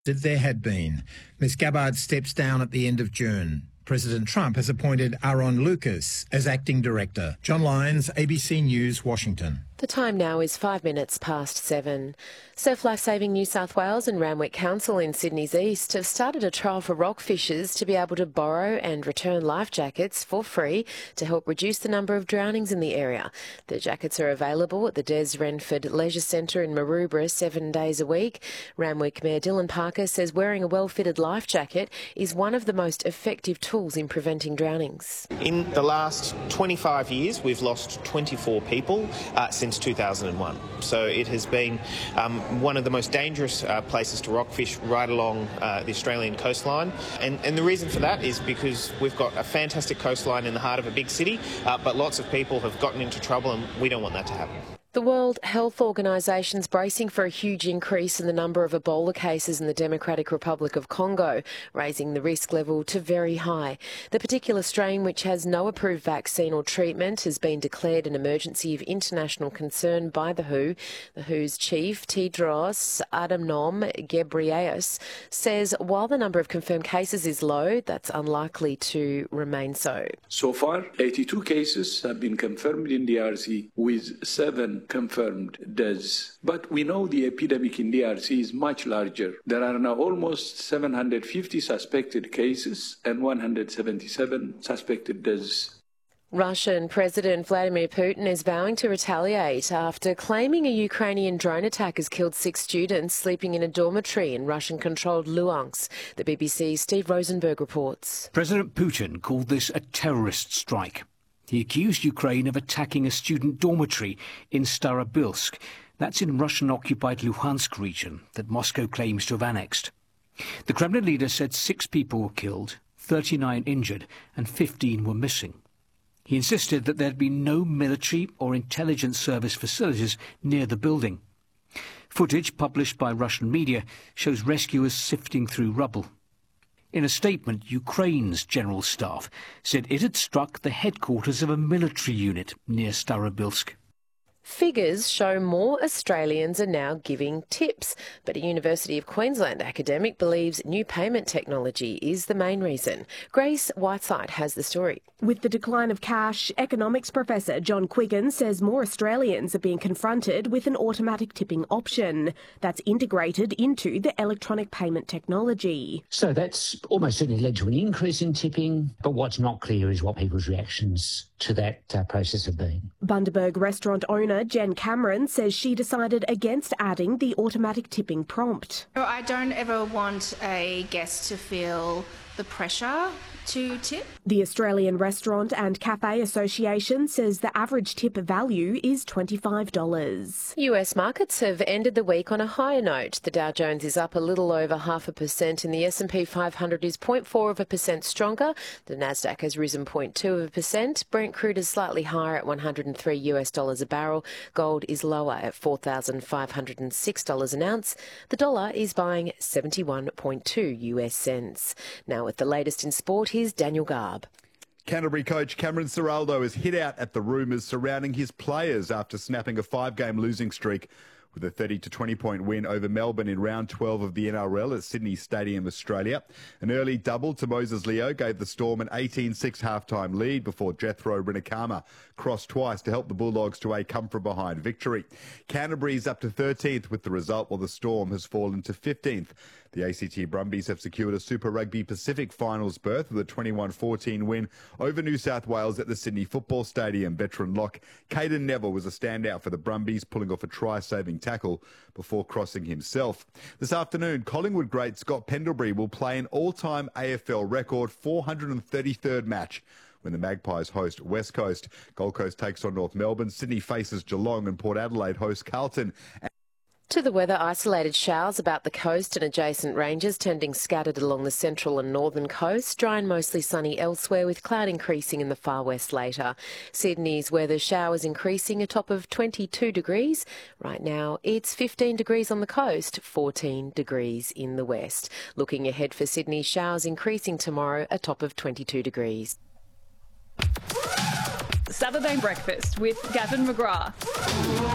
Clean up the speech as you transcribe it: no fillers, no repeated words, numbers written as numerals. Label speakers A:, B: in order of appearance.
A: There had been. Ms Gabbard steps down at the end of June. President Trump has appointed Aaron Lucas as acting director. John Lyons, ABC News, Washington.
B: The time now is 7:05. Surf Life Saving New South Wales and Randwick Council in Sydney's east have started a trial for rock fishers to be able to borrow and return life jackets for free to help reduce the number of drownings in the area. The jackets are available at the Des Renford Leisure Centre in Maroubra 7 days a week. Randwick Mayor Dylan Parker says wearing a well-fitted life jacket is one of the most effective tools in preventing drownings.
C: In the last 25 years, we've lost 24 people since 2001. So it has been one of the most dangerous places to rockfish right along the Australian coastline. And the reason for that is because we've got a fantastic coastline in the heart of a big city, but lots of people have gotten into trouble and we don't want that to happen.
B: The World Health Organisation's bracing for a huge increase in the number of Ebola cases in the Democratic Republic of Congo, raising the risk level to very high. The particular strain, which has no approved vaccine or treatment, has been declared an emergency of international concern by the WHO. The WHO's chief, Tedros Adhanom Ghebreyesus, says while the number of confirmed cases is low, that's unlikely to remain so.
D: So far, 82 cases have been confirmed in DRC, with 7 confirmed deaths. But we know the epidemic in DRC is much larger. There are now almost 750 suspected cases and 177 suspected deaths.
B: Russian President Vladimir Putin is vowing to retaliate after claiming a Ukrainian drone attack has killed 6 students sleeping in a dormitory in Russian-controlled Luhansk. The BBC's Steve Rosenberg reports.
E: President Putin called this a terrorist strike. He accused Ukraine of attacking a student dormitory in Starobilsk. That's in Russian-occupied Luhansk region that Moscow claims to have annexed. The Kremlin leader said 6 people were killed, 39 injured, and 15 were missing. He insisted that there had been no military or intelligence service facilities near the building. Footage published by Russian media shows rescuers sifting through rubble. In a statement, Ukraine's general staff said it had struck the headquarters of a military unit near Starobilsk.
B: Figures show more Australians are now giving tips, but a University of Queensland academic believes new payment technology is the main reason. Grace Whiteside has the story.
F: With the decline of cash, economics professor John Quiggin says more Australians are being confronted with an automatic tipping option that's integrated into the electronic payment technology.
G: So that's almost certainly led to an increase in tipping, but what's not clear is what people's reactions to that process have been.
F: Bundaberg restaurant owner Jen Cameron says she decided against adding the automatic tipping prompt.
H: I don't ever want a guest to feel the pressure to tip.
F: The Australian Restaurant and Cafe Association says the average tip value is $25.
B: US markets have ended the week on a higher note. The Dow Jones is up a little over 0.5% and the S&P 500 is 0.4% stronger. The Nasdaq has risen 0.2%. Brent crude is slightly higher at $103 a barrel. Gold is lower at $4,506 an ounce. The dollar is buying 71.2 US cents. Now with the latest in sport, here's Daniel Garb.
I: Canterbury coach Cameron Ciraldo has hit out at the rumours surrounding his players after snapping a 5-game losing streak with a 30-20 point win over Melbourne in round 12 of the NRL at Sydney Stadium, Australia. An early double to Moses Leo gave the Storm an 18-6 halftime lead before Jethro Rinakama crossed twice to help the Bulldogs to a come-from-behind victory. Canterbury's up to 13th with the result, while the Storm has fallen to 15th. The ACT Brumbies have secured a Super Rugby Pacific finals berth with a 21-14 win over New South Wales at the Sydney Football Stadium. Veteran lock Caden Neville was a standout for the Brumbies, pulling off a try-saving tackle before crossing himself. This afternoon, Collingwood great Scott Pendlebury will play an all-time AFL record 433rd match when the Magpies host West Coast. Gold Coast takes on North Melbourne, Sydney faces Geelong and Port Adelaide hosts Carlton.
B: To the weather, isolated showers about the coast and adjacent ranges, tending scattered along the central and northern coast. Dry and mostly sunny elsewhere, with cloud increasing in the far west later. Sydney's weather, showers increasing, a top of 22 degrees. Right now, it's 15 degrees on the coast, 14 degrees in the west. Looking ahead for Sydney, showers increasing tomorrow, a top of 22 degrees.
J: Saturday Breakfast with Gavin McGrath.